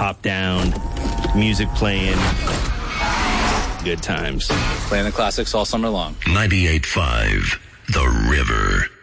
top down, music playing, good times. Playing the classics all summer long. 98.5, The River.